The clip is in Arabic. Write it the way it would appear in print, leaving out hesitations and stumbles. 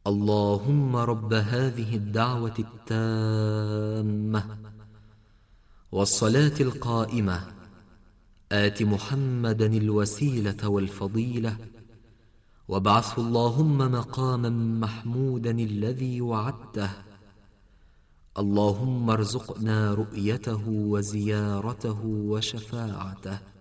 اللهم رب هذه الدعوة التامة والصلاة القائمة آت محمدا الوسيلة والفضيلة وابعثه اللهم مقاما محمودا الذي وعدته. اللهم ارزقنا رؤيته وزيارته وشفاعته.